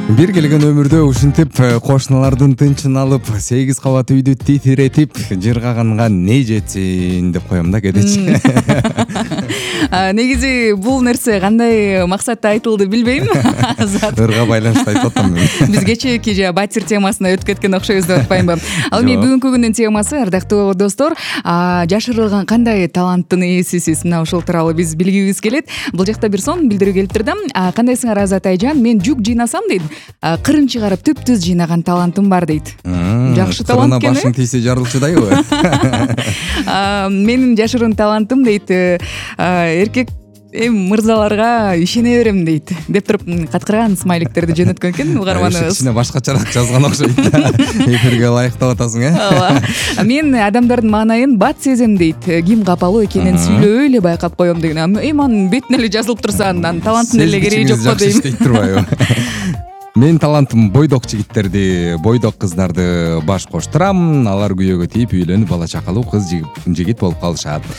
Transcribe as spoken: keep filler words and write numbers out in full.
Бир келген өмүрдө ушинтип кошуналардын тынчын алып, сегиз кабат үйдү титиретип, жыргаганга не жетсин деп коем да кедечи. Негизи бул нерсе кандай максатта айтылды билбейм. Ырга байланыштуу айтып атам мен. Биз кечээки же батир темасына өтүп кеткен окшойбуз деп атпаймынбы? Ал эми бүгүнкү күндүн темасы, ардактуу достор, жашырылган кандай таланттын ээсисиз? Мына ушул тууралуу биз билгибиз келет. Бул жакта бир сонун билдирүү келип турдум. Кандайсыңар Азат Айжан? Мен жүк жыйнасам дейт. Кырын чыгарып түп-түз жыйнаган талантым бар дейт. Жакшы талант экен. Кырына башың тийсе жарылчудайбы? Менин жашырын талантым дейт. Эркек эми мырзаларга ишене берем дейт деп туруп каткырган смайликтерди жөнөткөн экен угарманыбыз. Кичине башкачараак жазган окшойт. Эфирге ылайыктап атасың, э? Ооба. Мен адамдардын маанайын бат сезем дейт. Ким капалуу экенин сүйлөбөй эле байкап коем деген. Эми анын бетине эле жазылып турса, андан таланттын эле кереги жок го дейм. Сезгичиңиз жакшы иштейт турбайбы? Менин талантым бойдок жигиттерди, бойдок кыздарды баш коштурам. Алар күйөөгө тийип, үйлөнүп, бала чакалуу кыз жигит болуп калышат.